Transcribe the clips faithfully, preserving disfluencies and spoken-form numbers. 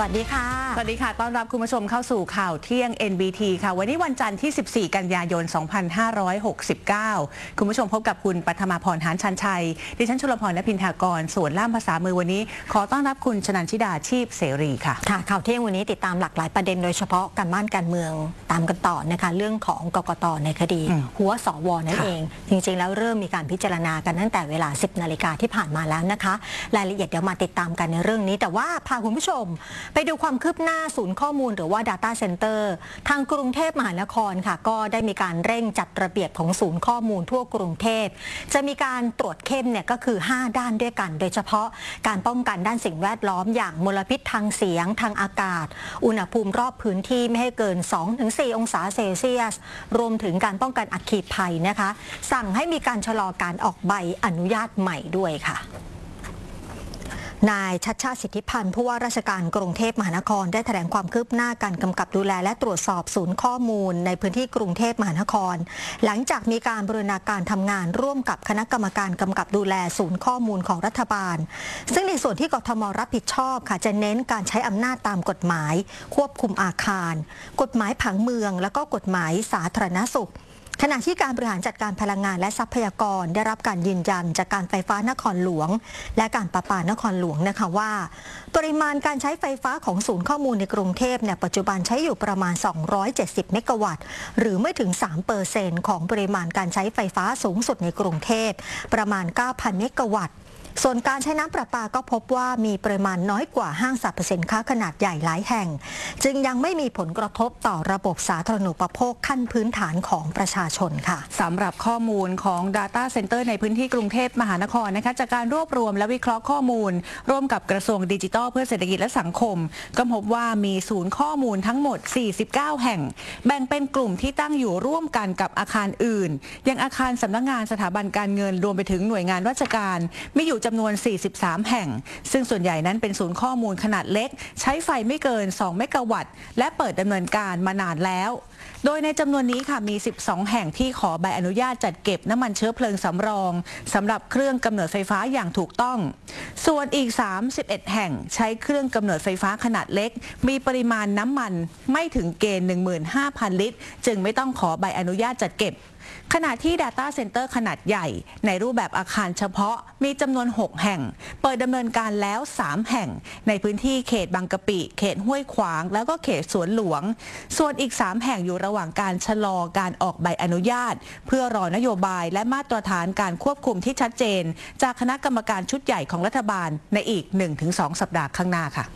วัสดีค่ะสวัสดีค่ะต้อนรับคุณผู้ชมเข้าสู่ข่าวเที่ยง เอ็น บี ที ค่ะวันนี้วันจันทร์ที่สิบสี่กันยายนสองพันห้าร้อยหกสิบเก้าคุณผู้ชมพบกับคุณปัทมาพรหานชันชัยดิฉันชุลพรณพินทากรส่วนล่ามภาษามือวันนี้ขอต้อนรับคุณชนันชิดาชีพเสรีค่ะค่ะข่าวเที่ยงวันนี้ติดตามหลากหลายประเด็นโดยเฉพาะการบ้านการเมืองตามกันต่อนะคะเรื่องของกกต.ในคดีหัวสวนั่นเองจริงๆแล้วเริ่มมีการพิจารณากันตั้งแต่เวลาสิบนาฬิกาที่ผ่านมาแล้วนะคะรายละเอียดเดี๋ยวมาติดตามกันในเรื่องนี้แต่ว่าพาคุณผู้ชมไปดูความคืบหน้าศูนย์ข้อมูลหรือว่า Data Center ทางกรุงเทพมหานครค่ะก็ได้มีการเร่งจัดระเบียบของศูนย์ข้อมูลทั่วกรุงเทพจะมีการตรวจเข้มเนี่ยก็คือห้าด้านด้วยกันโดยเฉพาะการป้องกันด้านสิ่งแวดล้อมอย่างมลพิษทางเสียงทางอากาศอุณหภูมิรอบพื้นที่ไม่ให้เกิน สองถึงสี่ องศาเซลเซียสรวมถึงการป้องกันอัคคีภัยนะคะสั่งให้มีการชะลอการออกใบอนุญาตใหม่ด้วยค่ะนายชัชชาติสิทธิพันธ์ผู้ว่าราชการกรุงเทพมหานครได้แถลงความคืบหน้าการกำกับดูแลและตรวจสอบศูนย์ข้อมูลในพื้นที่กรุงเทพมหานครหลังจากมีการบูรณาการทำงานร่วมกับคณะกรรมการกำกับดูแลศูนย์ข้อมูลของรัฐบาลซึ่งในส่วนที่กทม.รับผิดชอบค่ะจะเน้นการใช้อำนาจตามกฎหมายควบคุมอาคารกฎหมายผังเมืองและก็กฎหมายสาธารณสุขขณะที่การบริหารจัดการพลังงานและทรัพยากรได้รับการยืนยันจากการไฟฟ้านครหลวงและการประปานครหลวงนะคะว่าปริมาณการใช้ไฟฟ้าของศูนย์ข้อมูลในกรุงเทพเนี่ยปัจจุบันใช้อยู่ประมาณสองร้อยเจ็ดสิบเมกะวัตต์หรือไม่ถึง สามเปอร์เซ็นต์ ของปริมาณการใช้ไฟฟ้าสูงสุดในกรุงเทพประมาณ เก้าพัน เมกะวัตต์ส่วนการใช้น้ำประปาก็พบว่ามีปริมาณน้อยกว่าห้างสรรพสินค้าขนาดใหญ่หลายแห่งจึงยังไม่มีผลกระทบต่อระบบสาธารณูปโภคขั้นพื้นฐานของประชาชนค่ะสำหรับข้อมูลของ Data Center ในพื้นที่กรุงเทพมหานครนะคะจากการรวบรวมและวิเคราะห์ข้อมูลร่วมกับกระทรวงดิจิทัลเพื่อเศรษฐกิจและสังคมก็พบว่ามีศูนย์ข้อมูลทั้งหมดสี่สิบเก้าแห่งแบ่งเป็นกลุ่มที่ตั้งอยู่ร่วมกันกับอาคารอื่นอย่างอาคารสำนักงานสถาบันการเงินรวมไปถึงหน่วยงานราชการมีอยู่จำนวนสี่สิบสามแห่งซึ่งส่วนใหญ่นั้นเป็นศูนย์ข้อมูลขนาดเล็กใช้ไฟไม่เกินสองเมกะวัตต์และเปิดดำเนินการมานานแล้วโดยในจำนวนนี้ค่ะมีสิบสองแห่งที่ขอใบอนุญาตจัดเก็บน้ำมันเชื้อเพลิงสำรองสำหรับเครื่องกำเนิดไฟฟ้าอย่างถูกต้องส่วนอีกสามสิบเอ็ดแห่งใช้เครื่องกำเนิดไฟฟ้าขนาดเล็กมีปริมาณน้ำมันไม่ถึงเกณฑ์ หนึ่งหมื่นห้าพัน ลิตรจึงไม่ต้องขอใบอนุญาตจัดเก็บขณะที่ Data Center ขนาดใหญ่ในรูปแบบอาคารเฉพาะมีจำนวนหกแห่งเปิดดำเนินการแล้วสามแห่งในพื้นที่เขตบางกะปิเขตห้วยขวางแล้วก็เขตสวนหลวงส่วนอีกสามแห่งอยู่ระหว่างการชะลอการออกใบอนุญาตเพื่อรอนโยบายและมาตรฐานการควบคุมที่ชัดเจนจากคณะกรรมการชุดใหญ่ของรัฐบาลในอีก หนึ่งถึงสอง สัปดาห์ข้างหน้าค่ะ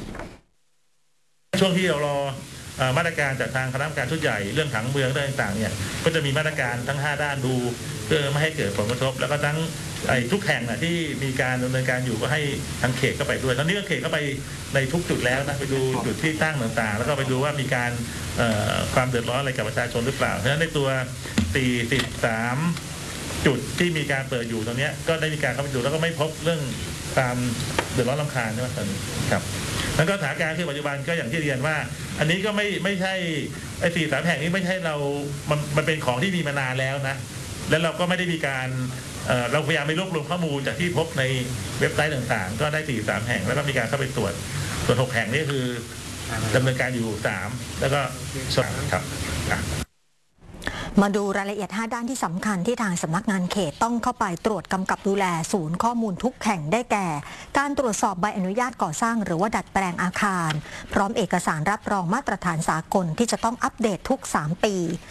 ช่วงที่เรารอมาตรการจากทางคณะกรรมการชุดใหญ่เรื่องผังเมืองเรื่องต่างๆเนี่ยก็จะมีมาตรการทั้งห้าด้านดูเพื่อไม่ให้เกิดผลกระทบแล้วก็ทั้งไอ้ทุกแห่งที่มีการดำเนินการอยู่ก็ให้ทางเขตเข้าไปด้วยตอนนี้ก็เขตเข้าไปในทุกจุดแล้วนะไปดูจุดที่ตั้งต่างๆแล้วก็ไปดูว่ามีการความเดือดร้อนอะไรกับประชาชนหรือเปล่าเพราะฉะนั้นในตัวสี่สิบสามจุดที่มีการเปิดอยู่ตรงนี้ก็ได้มีการเข้าไปดูแล้วก็ไม่พบเรื่องความเดือดร้อนรำคาญใช่ไหมตอนนี้ครับแล้วก็สถานการณ์ที่ปัจจุบันก็อย่างที่เรียนว่าอันนี้ก็ไม่ไม่ใช่ไอ้สี่สามแห่งนี้ไม่ใช่เรามันมันเป็นของที่มีมานานแล้วนะแล้วเราก็ไม่ได้มีการเอ่อเราพยายามไปรวบรวมข้อมูลจากที่พบในเว็บไซต์ต่างๆก็ได้สี่สามแห่งแล้วก็มีการเข้าไปตรวจส่วนหกแห่งนี่คือดำเนินการอยู่สามแล้วก็สามครับมาดูรายละเอียดห้าด้านที่สำคัญที่ทางสำนักงานเขตต้องเข้าไปตรวจกำกับดูแลศูนย์ข้อมูลทุกแห่งได้แก่การตรวจสอบใบอนุญาตก่อสร้างหรือว่าดัดแปลงอาคารพร้อมเอกสารรับรองมาตรฐานสากลที่จะต้องอัปเดตทุกสามปี